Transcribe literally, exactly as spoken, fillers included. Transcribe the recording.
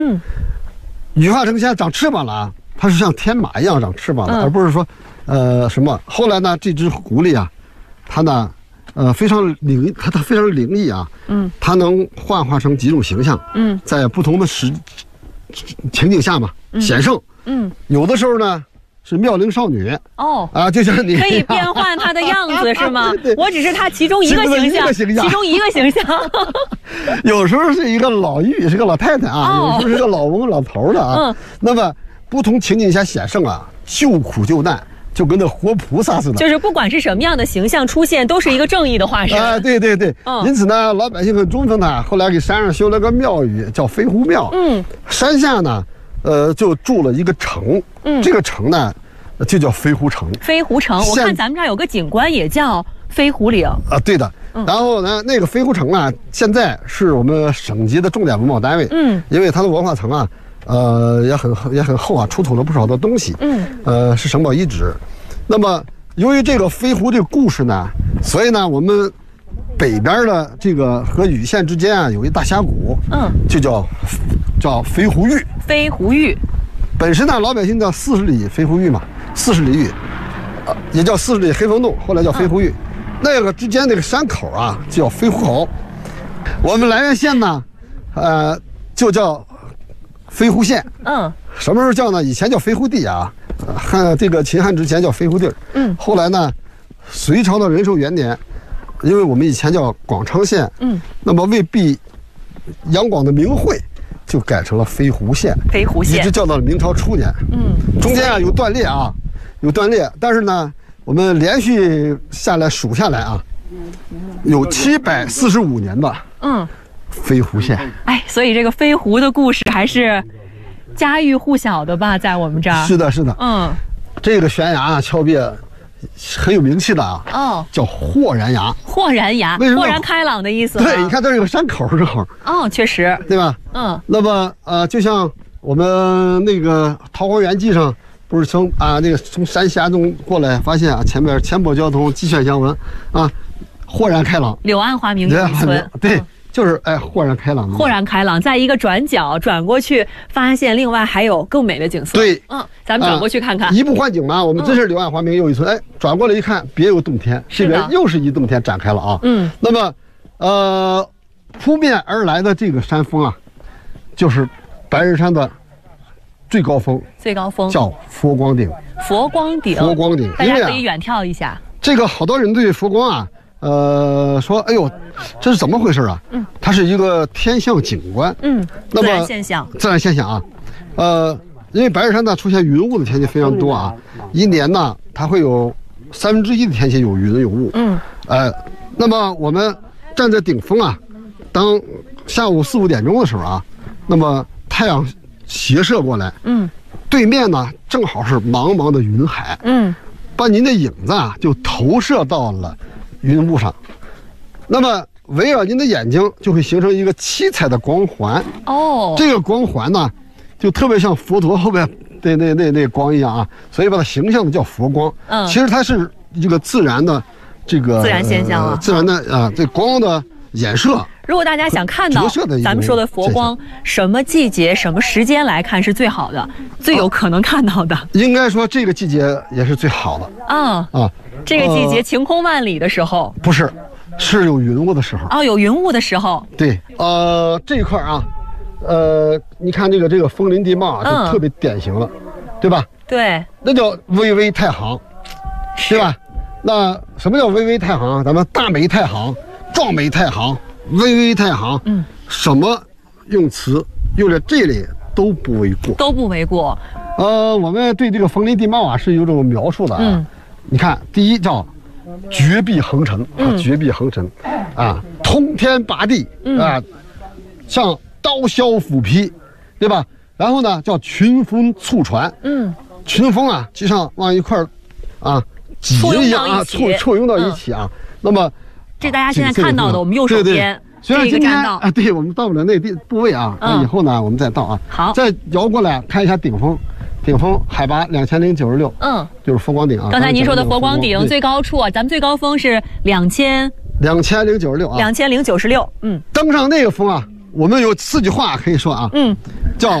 嗯， 羽化成仙长翅膀了啊，它是像天马一样长翅膀的，嗯、而不是说，呃，什么。后来呢，这只狐狸啊，它呢，呃，非常灵，它它非常灵异啊。嗯，它能幻化成几种形象。嗯，在不同的时情景下嘛，显圣。嗯，有的时候呢。是妙龄少女哦啊，就像你可以变换她的样子是吗？我只是她其中一个形象，其中一个形象。 有时候是一个老妪，是个老太太啊，哦、有时候是个老翁、老头的啊。嗯，那么不同情景下显圣啊，救苦救难，就跟那活菩萨似的。 就是不管是什么样的形象出现，都是一个正义的化身啊。对对对，嗯、因此呢，老百姓很忠诚他，后来给山上修了个庙宇，叫飞狐庙。嗯，山下呢。呃，就筑了一个城，嗯，这个城呢，就叫飞狐城。 飞狐城，我看咱们这儿有个景观也叫飞狐岭啊，对的。嗯、然后呢，那个飞狐城啊，现在是我们省级的重点文保单位，嗯，因为它的文化层啊，呃，也很也很厚啊，出土了不少的东西，嗯，呃，是省保遗址。那么，由于这个飞狐这个故事呢，所以呢，我们北边的这个和禹县之间啊，有一大峡谷，嗯，就叫。叫飞狐峪， 飞狐峪， 本身呢，老百姓叫四十里飞狐峪嘛，四十里峪，啊，也叫四十里黑风洞，后来叫飞狐峪。嗯、那个之间那个山口啊，叫飞狐口。我们涞源县呢，呃，就叫飞狐县。嗯，什么时候叫呢？以前叫飞狐地啊，汉这个秦汉之前叫飞狐地儿。嗯，后来呢，隋朝的仁寿元年，因为我们以前叫广昌县。嗯，那么为避杨广的名讳。就改成了飞狐县， 飞狐县一直叫到了明朝初年。嗯，中间啊有断裂啊，有断裂，但是呢，我们连续下来数下来啊，有七百四十五年的嗯飞狐县。 哎，所以这个飞狐的故事还是家喻户晓的吧，在我们这儿。 是的，是的。嗯，这个悬崖啊，峭壁很有名气的啊，哦，叫豁然崖。 豁然崖，豁然开朗的意思。 对，你看这儿有个山口正好。 哦，确实， 对吧？嗯。那么呃，就像我们那个《桃花源记》上，不是从啊那个从山峡中过来，发现啊前面前坡交通，鸡犬相闻，啊，豁然开朗。 柳暗花明又一村。 对。嗯就是哎，豁然开朗， 豁然开朗，在一个转角转过去，发现另外还有更美的景色。 对， 嗯，咱们转过去看看。 啊、移步换景嘛，我们真是柳暗花明又一村。嗯、哎，转过来一看，别有洞天，这边又是一洞天展开了啊。嗯，那么，呃，扑面而来的这个山峰啊，就是白日山的最高峰， 最高峰叫佛光顶。 佛光顶， 佛光顶， 大家可以远眺一下。 这个好多人对佛光啊。呃，说，哎呦，这是怎么回事啊？嗯，它是一个天象景观。嗯，那么自然现象， 自然现象啊，呃，因为白日山呢出现云雾的天气非常多啊，一年呢它会有三分之一的天气有云有雾。嗯，呃，那么我们站在顶峰啊，当下午四五点钟的时候啊，那么太阳斜射过来，嗯，对面呢正好是茫茫的云海，嗯，把您的影子啊就投射到了。云雾上，那么围绕您的眼睛就会形成一个七彩的光环。哦，这个光环呢，就特别像佛陀后边那那那那光一样啊，所以把它形象的叫佛光。嗯，其实它是一个自然的这个自然现象啊， 呃、自然的啊这光的衍射。 如果大家想看到咱们说的佛光，什么季节、什么时间来看是最好的、最有可能看到的？ 应该说这个季节也是最好的。啊啊。这个季节晴空万里的时候， 不是，是有云雾的时候。 哦，有云雾的时候。 对，呃，这一块啊，呃，你看这个这个枫林地貌啊，就特别典型了，嗯、对吧？ 对， 那叫巍巍太行，对吧？那什么叫巍巍太行？咱们大美太行、壮美太行、巍巍太行，嗯，什么用词用在这里都不为过， 都不为过。 呃，我们对这个枫林地貌啊是有种描述的啊。嗯，你看，第一叫绝壁横陈啊，绝壁横陈，啊，通天拔地啊，像刀削斧劈，对吧？然后呢，叫群峰簇传，嗯，群峰啊，就像往一块儿啊挤一样啊，簇簇拥到一起啊。那么， 这大家现在看到的，我们右手边这个栈道啊，对，我们到不了那地部位啊，那以后呢，我们再到啊。 好， 再摇过来看一下顶峰。顶峰海拔两千零九十六，嗯，就是佛光顶啊。 刚才您说的佛光顶最高处啊，咱们最高峰是两千两千零九十六啊， 两千零九十六，嗯。 登上那个峰啊，我们有四句话可以说啊，嗯，